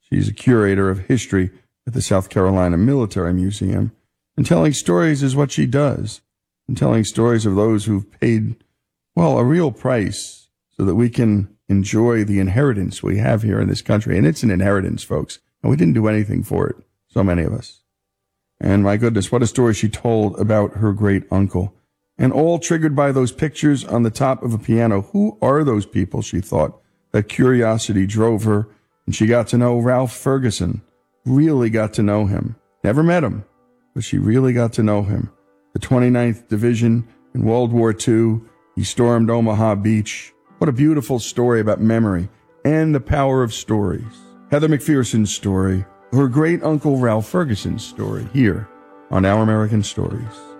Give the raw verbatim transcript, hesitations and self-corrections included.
She's a curator of history at the South Carolina Military Museum. And telling stories is what she does. And telling stories of those who've paid, well, a real price so that we can enjoy the inheritance we have here in this country. And it's an inheritance, folks. And we didn't do anything for it, so many of us. And my goodness, what a story she told about her great uncle. And all triggered by those pictures on the top of a piano. Who are those people, she thought? That curiosity drove her, and she got to know Ralph Ferguson. Really got to know him. Never met him, but she really got to know him. The twenty-ninth Division in World War Two. He stormed Omaha Beach. What a beautiful story about memory and the power of stories. Heather McPherson's story, her great uncle Ralph Ferguson's story, here on Our American Stories.